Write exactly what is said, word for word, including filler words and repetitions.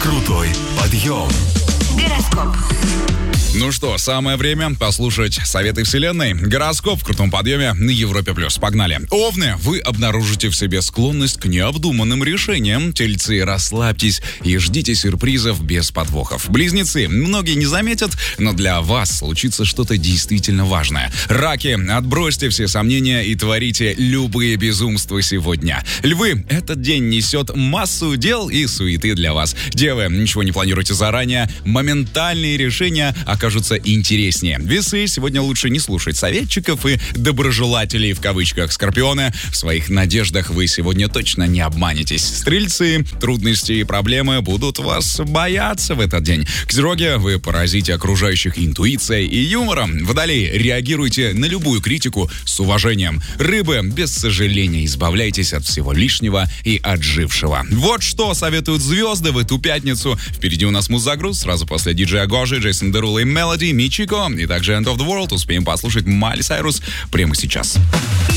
Крутой подъем. Гороскоп. Ну что, самое время послушать советы Вселенной. Гороскоп в крутом подъеме на Европе+. Погнали. Овны, вы обнаружите в себе склонность к необдуманным решениям. Тельцы, расслабьтесь и ждите сюрпризов без подвохов. Близнецы, многие не заметят, но для вас случится что-то действительно важное. Раки, отбросьте все сомнения и творите любые безумства сегодня. Львы, этот день несет массу дел и суеты для вас. Девы, ничего не планируйте заранее. Моментальные решения окажутся интереснее. Весы, сегодня лучше не слушать советчиков и доброжелателей в кавычках. Скорпионы, в своих надеждах вы сегодня точно не обманетесь. Стрельцы, трудности и проблемы будут вас бояться в этот день. Козероги, вы поразите окружающих интуицией и юмором. Водолеи, реагируйте на любую критику с уважением. Рыбы, без сожаления избавляйтесь от всего лишнего и отжившего. Вот что советуют звезды в эту пятницу. Впереди у нас музагруз, сразу после диджея Гожи, Джейсон Дерула и Melody, Мичико и также End of the World. Успеем послушать Майли Сайрус прямо сейчас.